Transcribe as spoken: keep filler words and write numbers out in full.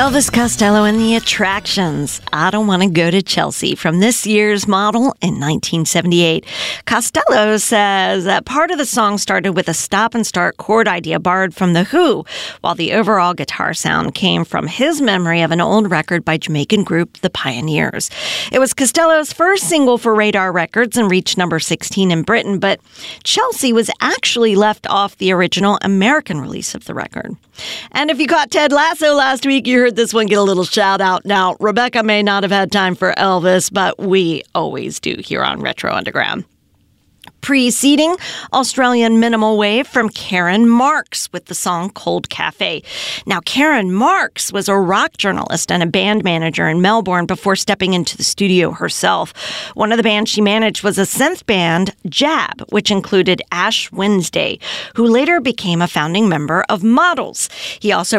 Elvis Costello and the Attractions. I Don't Want to Go to Chelsea from this year's Model in nineteen seventy-eight. Costello says that part of the song started with a stop-and-start chord idea borrowed from The Who, while the overall guitar sound came from his memory of an old record by Jamaican group The Pioneers. It was Costello's first single for Radar Records and reached number sixteen in Britain, but Chelsea was actually left off the original American release of the record. And if you caught Ted Lasso last week, you heard this one get a little shout out. Now, Rebecca may not have had time for Elvis, but we always do here on Retro Underground. Preceding Australian Minimal Wave from Karen Marks with the song Cold Cafe. Now, Karen Marks was a rock journalist and a band manager in Melbourne before stepping into the studio herself. One of the bands she managed was a synth band, Jab, which included Ash Wednesday, who later became a founding member of Models. He also